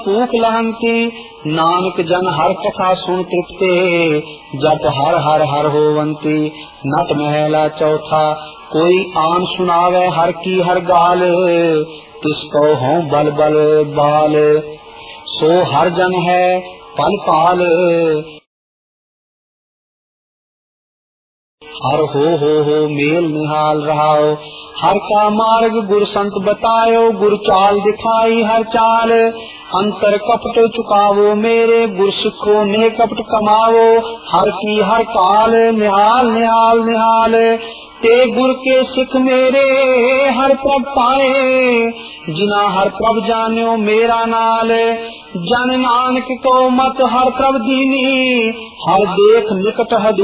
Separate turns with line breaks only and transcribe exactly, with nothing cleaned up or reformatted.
भूख लहंती। नानक जन हर कथा सुन तृप्ते, जप हर हर हर होवंती। नट महला चौथा, कोई आन सुनावे हर की हर गाल। तिसको हों बल बल बाल, सो हर जन है पल पाल। हर हो हो हो मेल निहाल रहाओ, हर का मार्ग गुर संत बतायो। गुर चाल दिखाई हर चाल, अंतर कपट चुकावो मेरे। गुर सिखो ने कपट कमावो, हर की हर काल। निहाल निहाल निहाल, ते गुर के सिख मेरे। हर प्रभ पाए, जिना हर प्रभ जान्यो मेरा नाल। जन नानक को मत हर प्रभ दीनी, हर देख निकट हदूर।